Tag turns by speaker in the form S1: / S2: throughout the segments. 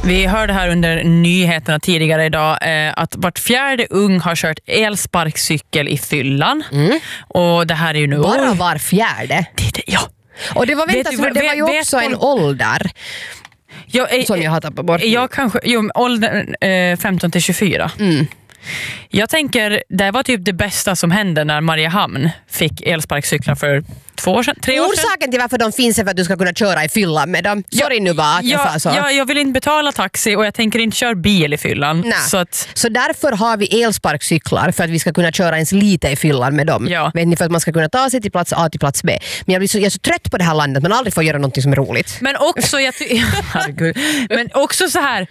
S1: Vi hörde här under nyheterna tidigare idag att vart fjärde ung har kört elsparkcykel i fyllan. Och det här är ju nu...
S2: Bara var fjärde?
S1: Ja.
S2: Och det var ju också en ålder som jag har tappat bort.
S1: Jag kanske, åldern 15-24. Jag tänker, det var typ det bästa som hände när Mariehamn fick elsparkcyklar för 2 år sedan, 3 år sedan.
S2: Orsaken till varför de finns är för att du ska kunna köra i fyllan med dem. Sorry nu bara att jag sa så.
S1: Jag vill inte betala taxi och jag tänker inte köra bil i fyllan.
S2: Så därför har vi elsparkcyklar för att vi ska kunna köra ens lite i fyllan med dem.
S1: Ja.
S2: Vet ni, för att man ska kunna ta sig till plats A till plats B. Men jag är så trött på det här landet, man aldrig får göra någonting som är roligt.
S1: Men också, men också så här...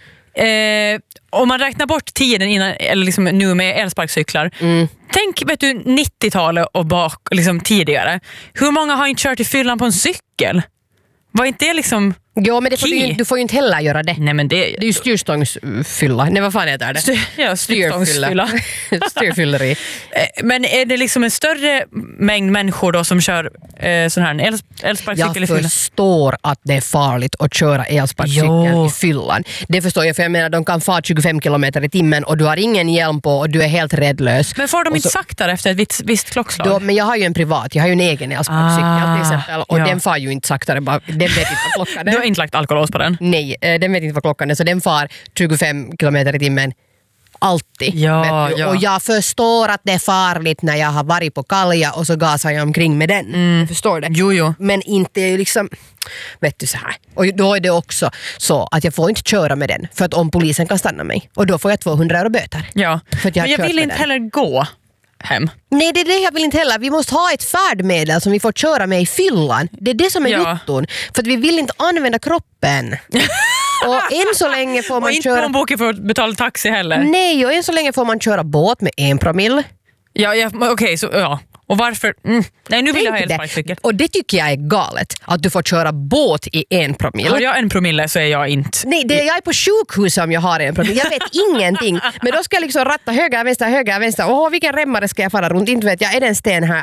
S1: om man räknar bort tiden innan, eller liksom nu med elsparkcyklar. Tänk 90-talet och bak, liksom tidigare. Hur många har inte kört i fyllan på en cykel? Var inte det liksom...
S2: Ja, men du får ju inte heller göra det.
S1: Nej, men det
S2: är ju styrstångsfylla. Nej, vad fan heter det?
S1: Styrstångsfylla.
S2: Styrfylleri.
S1: Men är det liksom en större mängd människor då som kör sån här elsparkcykel i fyllan?
S2: Jag förstår att det är farligt att köra elsparkcykeln i fyllan. Det förstår jag, för jag menar de kan fara 25 kilometer i timmen och du har ingen hjälm på och du är helt räddlös.
S1: Men får de inte saktare efter ett visst klockslag?
S2: Men jag har ju en privat, jag har ju en egen elsparkcykel till exempel och den far ju inte saktare, den vet inte vad klockan är.
S1: Du har inte lagt alkolås på den?
S2: Nej, den vet inte vad klockan är, så den far 25 kilometer i timmen alltid.
S1: Ja.
S2: Och jag förstår att det är farligt när jag har varit på kalja och så gasar jag omkring med den. Jag förstår det.
S1: Jo.
S2: Men inte liksom, vet du så här. Och då är det också så att jag får inte köra med den för att om polisen kan stanna mig och då får jag 200 euro böter.
S1: Ja,
S2: för att
S1: men jag vill inte heller gå hem.
S2: Nej, det är det jag vill inte heller. Vi måste ha ett färdmedel som vi får köra med i fyllan. Det är det som är jotton. För att vi vill inte använda kroppen. Och än så länge får man
S1: och inte
S2: köra...
S1: boken för att betala taxi heller.
S2: Nej, och än så länge får man köra båt med 1 promille.
S1: Ja, okej, så ja. Och varför? Nej, nu vill jag ha elsparkcykel.
S2: Och det tycker jag är galet. Att du får köra båt i 1 promille.
S1: Har jag 1 promille så är jag inte...
S2: Nej, jag är på sjukhus om jag har 1 promille. Jag vet ingenting. Men då ska jag liksom ratta höger, vänster. Vilken remmare ska jag fara runt? Inte vet jag, är det en sten här?